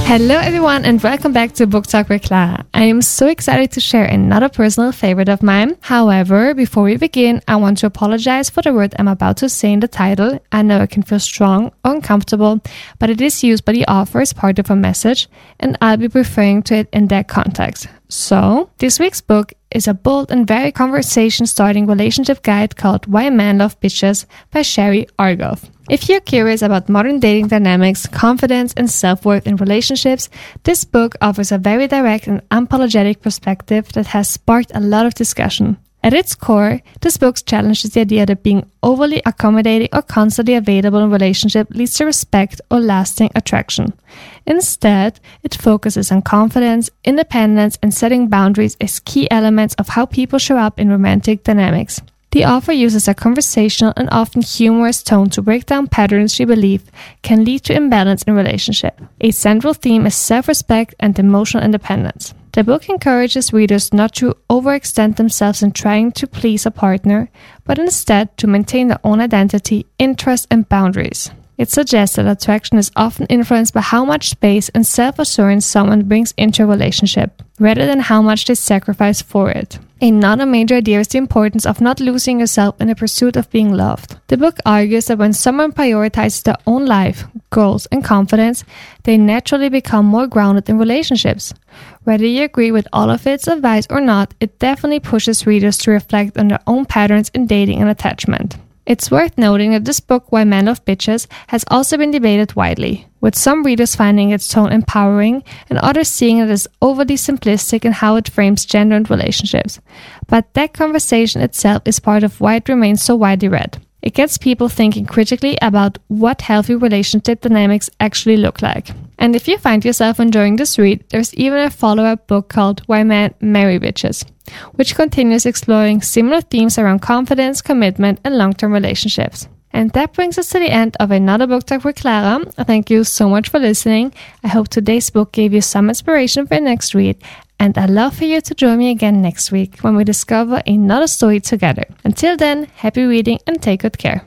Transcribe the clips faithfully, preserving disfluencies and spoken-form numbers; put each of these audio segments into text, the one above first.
Hello everyone and welcome back to Book Talk with Clara. I am so excited to share another personal favorite of mine. However, before we begin, I want to apologize for the word I'm about to say in the title. I know it can feel strong or uncomfortable, but it is used by the author as part of a message, and I'll be referring to it in that context. So, this week's book is a bold and very conversation-starting relationship guide called Why Men Love Bitches by Sherry Argov. If you're curious about modern dating dynamics, confidence, and self-worth in relationships, this book offers a very direct and unapologetic perspective that has sparked a lot of discussion. At its core, this book challenges the idea that being overly accommodating or constantly available in a relationship leads to respect or lasting attraction. Instead, it focuses on confidence, independence, and setting boundaries as key elements of how people show up in romantic dynamics. The author uses a conversational and often humorous tone to break down patterns she believes can lead to imbalance in a relationship. A central theme is self-respect and emotional independence. The book encourages readers not to overextend themselves in trying to please a partner, but instead to maintain their own identity, interests, and boundaries. It suggests that attraction is often influenced by how much space and self-assurance someone brings into a relationship, rather than how much they sacrifice for it. Another major idea is the importance of not losing yourself in the pursuit of being loved. The book argues that when someone prioritizes their own life, goals, and confidence, they naturally become more grounded in relationships. Whether you agree with all of its advice or not, it definitely pushes readers to reflect on their own patterns in dating and attachment. It's worth noting that this book, Why Men Love Bitches, has also been debated widely, with some readers finding its tone empowering and others seeing it as overly simplistic in how it frames gender and relationships. But that conversation itself is part of why it remains so widely read. It gets people thinking critically about what healthy relationship dynamics actually look like. And if you find yourself enjoying this read, there's even a follow-up book called Why Men Marry Bitches, which continues exploring similar themes around confidence, commitment, and long-term relationships. And that brings us to the end of another Book Talk with Clara. Thank you so much for listening. I hope today's book gave you some inspiration for your next read. And I'd love for you to join me again next week when we discover another story together. Until then, happy reading and take good care.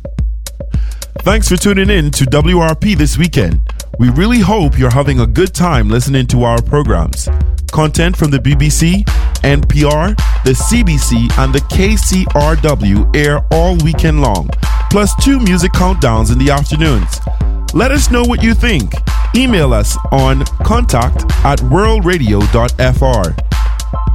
Thanks for tuning in to W R P this weekend. We really hope you're having a good time listening to our programs. Content from the B B C, N P R, the C B C, and the K C R W air all weekend long, plus two music countdowns in the afternoons. Let us know what you think. Email us on contact at world radio dot f r.